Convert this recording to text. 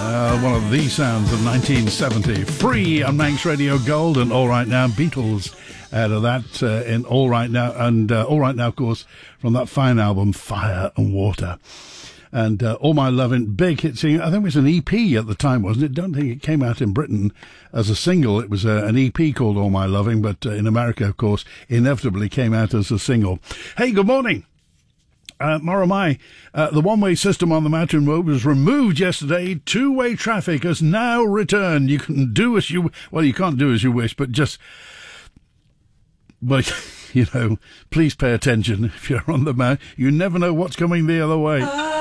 One of the sounds of 1970. Free on Manx Radio Gold and All Right Now. Beatles out of that in All Right Now. And All Right Now, of course, from that fine album, Fire and Water. And All My Lovin', big hit singing. I think it was an EP at the time, wasn't it? Don't think it came out in Britain as a single. It was an EP called All My Lovin', but in America, of course, inevitably came out as a single. Hey, good morning. Moromai, the one-way system on the Mountain Road was removed yesterday. Two-way traffic has now returned. You can do as you... Well, you can't do as you wish, but just... Well, you know, please pay attention if you're on the mountain. You never know what's coming the other way.